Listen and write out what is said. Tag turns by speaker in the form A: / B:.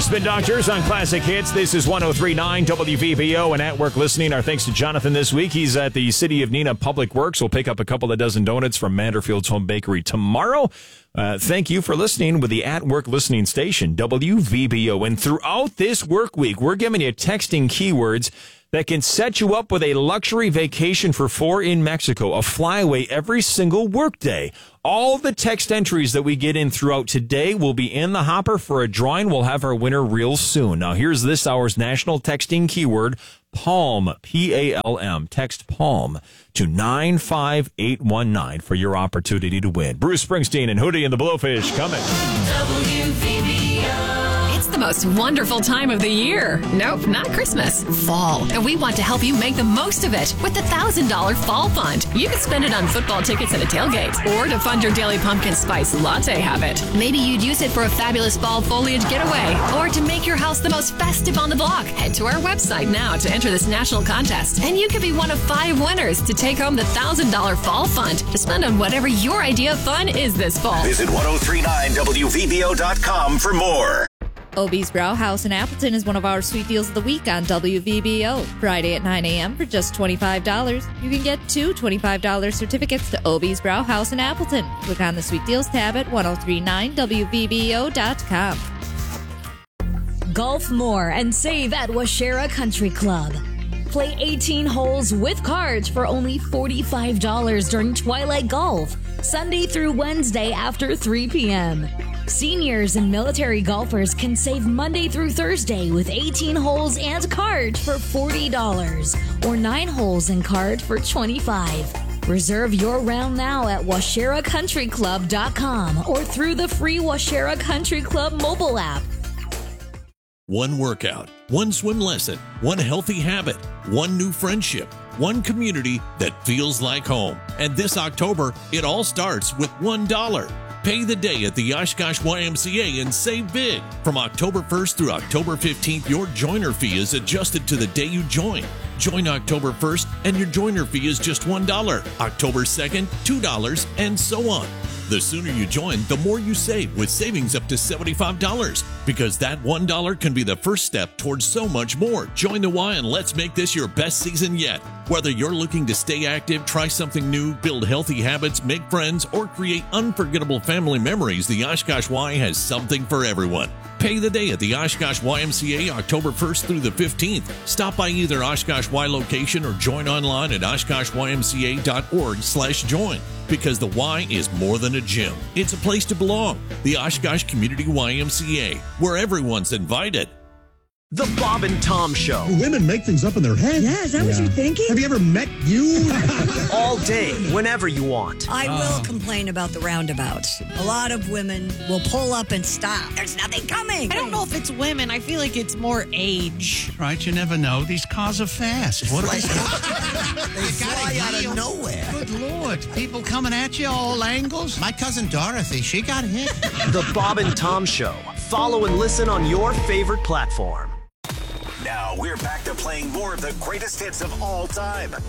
A: Spin Doctors on Classic Hits. This is 103.9 WVBO and at work listening. Our thanks to Jonathan this week. He's at the City of Neenah Public Works. We'll pick up a couple of dozen donuts from Manderfield's Home Bakery tomorrow. Thank you for listening with the at work listening station, WVBO. And throughout this work week, we're giving you texting keywords that can set you up with a luxury vacation for 4 in Mexico, a flyaway every single workday. All the text entries that we get in throughout today will be in the hopper for a drawing. We'll have our winner real soon. Now, here's this hour's national texting keyword, PALM, P-A-L-M. Text PALM to 95819 for your opportunity to win. Bruce Springsteen and Hootie and the Blowfish coming.
B: WVBO. It's the most wonderful time of the year. Nope, not Christmas. Fall. And we want to help you make the most of it with the $1,000 Fall Fund. You can spend it on football tickets at a tailgate or to fund your daily pumpkin spice latte habit. Maybe you'd use it for a fabulous fall foliage getaway or to make your house the most festive on the block. Head to our website now to enter this national contest, and you could be one of 5 winners to take home the $1,000 Fall Fund to spend on whatever your idea of fun is this fall.
C: Visit 1039WVBO.com for more.
D: Obie's Brauhaus in Appleton is one of our sweet deals of the week on WVBO. Friday at 9 a.m. for just $25. You can get 2 $25 certificates to Obie's Brauhaus in Appleton. Click on the sweet deals tab at 1039WVBO.com.
E: Golf more and save at Washera Country Club. Play 18 holes with cards for only $45 during Twilight Golf, Sunday through Wednesday after 3 p.m. Seniors and military golfers can save Monday through Thursday with 18 holes and cards for $40 or 9 holes and card for $25. Reserve your round now at WasheraCountryClub.com or through the free Washera Country Club mobile app.
F: One workout, one swim lesson, one healthy habit, one new friendship, one community that feels like home. And this October, it all starts with $1. Pay the day at the Oshkosh YMCA and save big. From October 1st through October 15th, your joiner fee is adjusted to the day you join. Join October 1st and your joiner fee is just $1. October 2nd, $2, and so on. The sooner you join, the more you save, with savings up to $75. Because that $1 can be the first step towards so much more. Join the Y and let's make this your best season yet. Whether you're looking to stay active, try something new, build healthy habits, make friends, or create unforgettable family memories, the Oshkosh Y has something for everyone. Pay the day at the Oshkosh YMCA October 1st through the 15th. Stop by either Oshkosh Y location or join online at OshkoshYMCA.org/join. Because the Y is more than a gym. It's a place to belong. The Oshkosh Community YMCA, where everyone's invited.
G: The Bob and Tom Show.
H: Women make things up in their head.
I: Yeah, is that what you're thinking?
H: Have you ever met you?
G: All day, whenever you want.
I: I will complain about the roundabouts. A lot of women will pull up and stop. There's nothing coming.
J: I don't know if it's women. I feel like it's more age.
K: Right, you never know. These cars are fast. What
L: They fly out of nowhere.
K: Good Lord. People coming at you all angles. My cousin Dorothy, she got hit.
G: The Bob and Tom Show. Follow and listen on your favorite platform.
C: Now we're back to playing more of the greatest hits of all time.